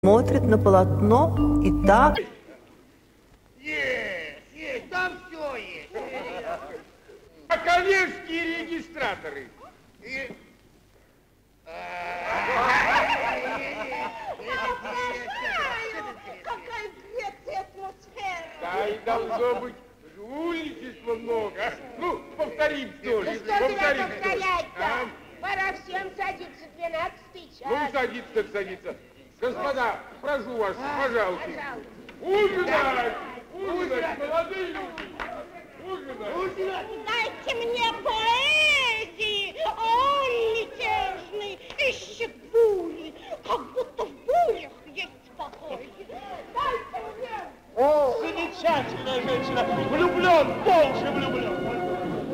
Смотрит на полотно и так... Есть, там все есть. А коллежские регистраторы. Какая светлая атмосфера. Да, и должно быть жульничества много. Ну, повторим тоже. Что тебя повторять-то? Пора всем садиться, 12-й час. Ну, садиться так садиться. Господа, прошу вас, пожалуйста. Ужинать! Ужинать, молодые люди! Ужинать! Дайте мне поэзии, ой, мятежный, ищет бури, как будто в бурях есть покой. Дайте мне! О, замечательная женщина! Влюблен, по уши влюблен!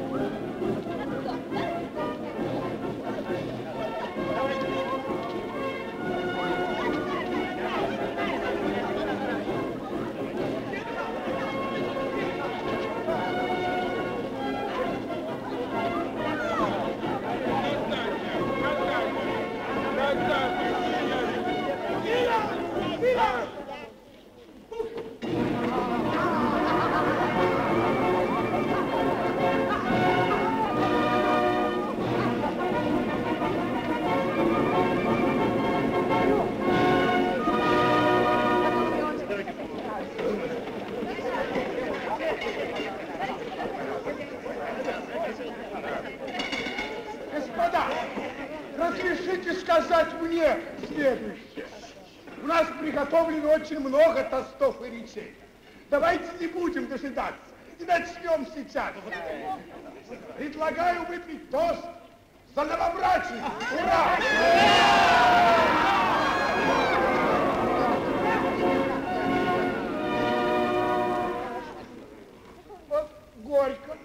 Господа, разрешите сказать мне следующее. У нас приготовлено очень много тостов и речей. Давайте не будем дожидаться и начнем сейчас. Предлагаю выпить тост за новобрачных. Ура! Горько.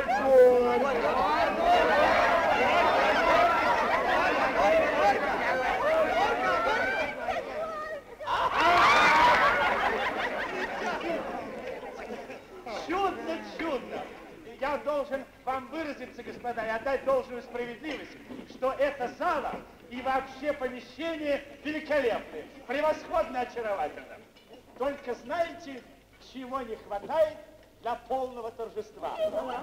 Чудно, чудно! Я должен вам выразиться, господа, и отдать должную справедливость, что эта зала и вообще помещение великолепны, превосходно очаровательно. Только знаете, чего не хватает для полного торжества?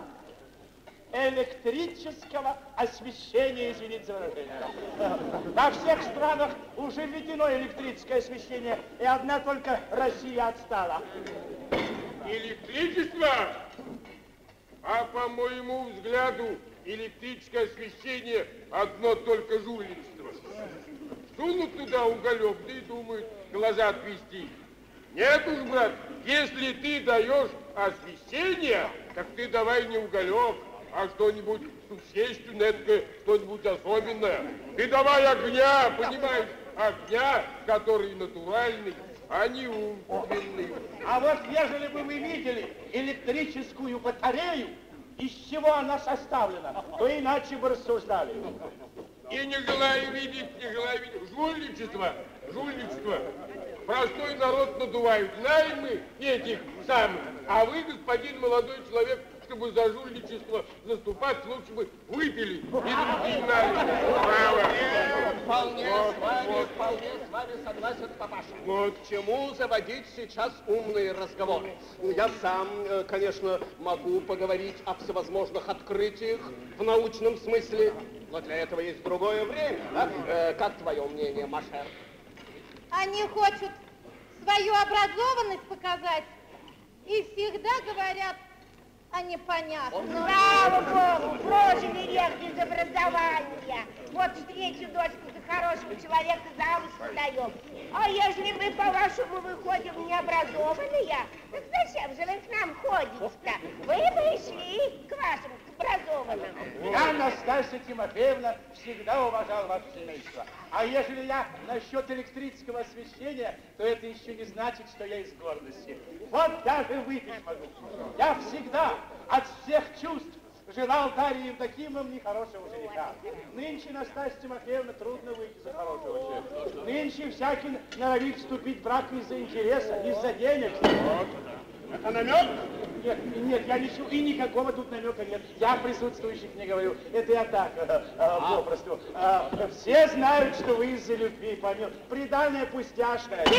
Электрического освещения, извините за выражение. Во всех странах уже введено электрическое освещение, и одна только Россия отстала. Электричество? А по моему взгляду, электрическое освещение одно только жульничество. Сунут туда уголек, да и думают глаза отвести. Нет уж, брат, если ты даешь освещение, так ты давай не уголек, а что-нибудь существенное, что-нибудь особенное. Ты давай огня, понимаешь, огня, который натуральный, а не умственный. А вот ежели бы вы видели электрическую батарею, из чего она составлена, то иначе бы рассуждали. И не желаю видеть, жульничество. Простой народ надувают. Знаем мы этих самых. А вы, господин молодой человек, чтобы за жульничество заступать, лучше бы выпили и признали. Вполне с вами согласен, папаша. Вот. К чему заводить сейчас умные разговоры? Я сам, конечно, могу поговорить о всевозможных открытиях в научном смысле, но для этого есть другое время. Да? Как твое мнение, Машер? Они хотят свою образованность показать и всегда говорят о непонятном. Слава Богу, прожили век без образования. Вот встречу дочку за хорошего человека замуж подаем. А если мы, по-вашему, выходим необразованные, так зачем же вы к нам ходите-то? Вы бы шли к вашим, к образованным. Я, Настасья Тимофеевна, всегда уважал ваше семейство. А ежели я насчет электрического освещения, то это еще не значит, что я из гордости. Вот даже выпить могу. Я всегда от всех чувств желал Дарье Евдокимовне нехорошего жениха. Нынче, Настасья Тимофеевна, трудно выйти за хорошего человека. Нынче всякий норовит вступить в брак из-за интереса, из-за денег. Это намек? Нет, я ничего, и никакого тут намека нет. Я присутствующих не говорю. Это я так, попросту. Все знают, что вы из-за любви, помил. Преданное пустяшное.